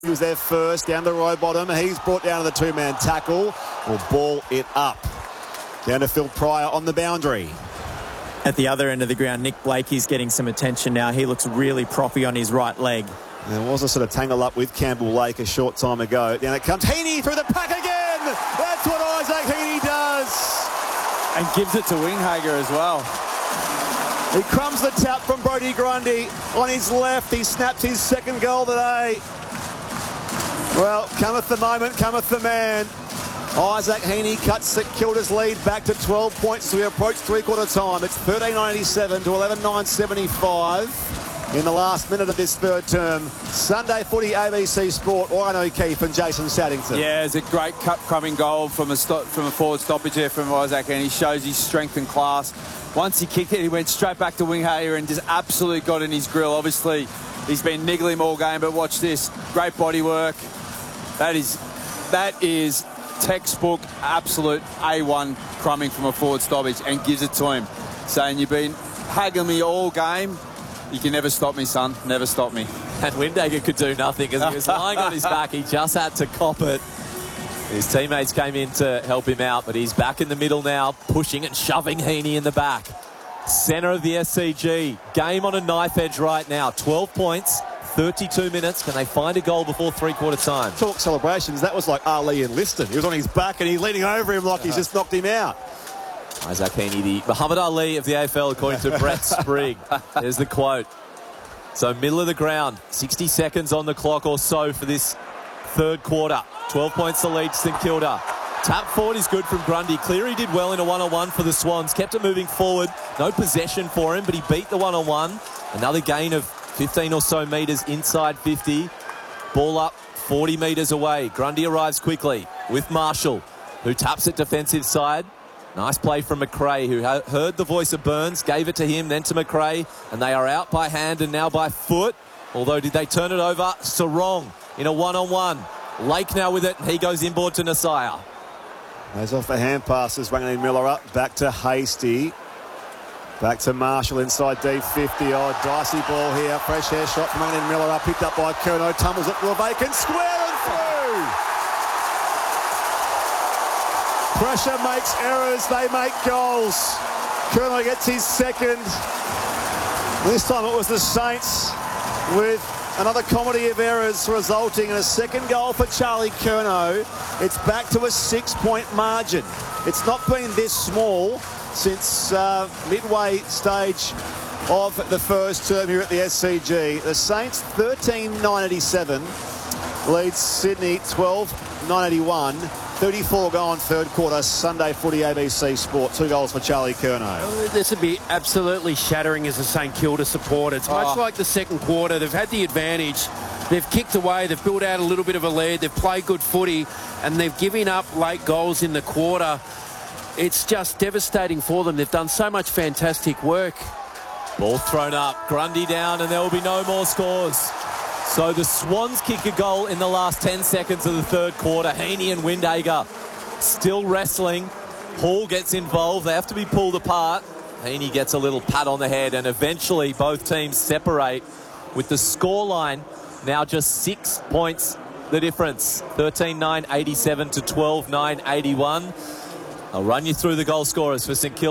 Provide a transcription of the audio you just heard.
He was there first, down the row bottom. He's brought down to the two-man tackle. Will ball it up. Down to Phil Pryor on the boundary. At the other end of the ground, Nick Blakey's getting some attention now. He looks really proppy on his right leg. There was a sort of tangle up with Campbell Lake a short time ago. Down it comes Heaney through the pack again. That's what Isaac Heaney does. And gives it to Winghager as well. He crumbs the tap from Brodie Grundy on his left. He snaps his second goal today. Well, cometh the moment, cometh the man. Isaac Heaney cuts Kilda's lead back to 12 points as we approach three-quarter time. It's 13.87 to 11.975 in the last minute of this third term. Sunday footy, ABC Sport. Ryan O'Keefe and Jason Saddington. Yeah, it's a great cut-crumbing goal from a forward stoppage there from Isaac, and he shows his strength and class. Once he kicked it, he went straight back to Winghager and just absolutely got in his grill. Obviously, he's been niggling him all game, but watch this. Great body work. That is textbook, absolute A1 crumbing from a forward stoppage, and gives it to him, saying, you've been haggling me all game. You can never stop me, son. Never stop me. And Windhager could do nothing as he was lying on his back. He just had to cop it. His teammates came in to help him out, but he's back in the middle now, pushing and shoving Heaney in the back. Centre of the SCG. Game on a knife edge right now. 12 points. 32 minutes. Can they find a goal before three-quarter time? Talk celebrations. That was like Ali and Liston. He was on his back and he's leaning over him like he's just knocked him out. Isaac Heaney, the Muhammad Ali of the AFL, according to Brett Sprigg. There's the quote. So middle of the ground, 60 seconds on the clock or so for this third quarter. 12 points to lead St Kilda. Tap forward is good from Grundy. Cleary did well in a one-on-one for the Swans. Kept it moving forward. No possession for him, but he beat the one-on-one. Another gain of 15 or so metres inside 50. Ball up 40 metres away. Grundy arrives quickly with Marshall, who taps it defensive side. Nice play from McRae, who heard the voice of Burns, gave it to him, then to McRae, and they are out by hand and now by foot. Although, did they turn it over? Sarong in a one-on-one. Lake now with it, and he goes inboard to Nasiah. Goes off the hand passes, Ranganeen Miller up, back to Hasty. Back to Marshall inside D50. Oh, dicey ball here. Fresh hair shot from Ranganeen Miller up, picked up by Curnow. Tumbles it to a vacant square and through. Pressure makes errors. They make goals. Curnow gets his second. This time it was the Saints with another comedy of errors resulting in a second goal for Charlie Curnow. It's back to a 6-point margin. It's not been this small since midway stage of the first term here at the SCG. The Saints 13.987 leads Sydney 12.981. 34 gone third quarter. Sunday footy, ABC Sport. 2 goals for Charlie Curnow. This would be absolutely shattering as a St Kilda supporter. It's much like the second quarter. They've had the advantage. They've kicked away. They've built out a little bit of a lead. They've played good footy, and they've given up late goals in the quarter. It's just devastating for them. They've done so much fantastic work. Ball thrown up, Grundy down, and there will be no more scores. So the Swans kick a goal in the last 10 seconds of the third quarter. Heaney and Windhager still wrestling. Hall gets involved. They have to be pulled apart. Heaney gets a little pat on the head, and eventually both teams separate with the scoreline now just 6 points the difference. 13.987 to 12.981. I'll run you through the goal scorers for St Kilda.